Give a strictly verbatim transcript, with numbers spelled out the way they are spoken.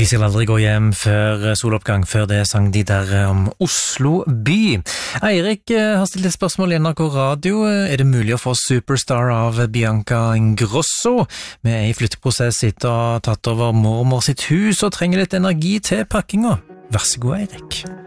De skal aldri gå hjem før soloppgang, før det sang de der om Oslo by. Eirik har stilt et spørsmål i N R K Radio. Er det mulig å få Superstar av Bianca Ingrosso? Vi er i flytteprosess etter å ha tatt over mormor sitt hus og trenger litt energi til pakkinga. Vær så god, Eirik.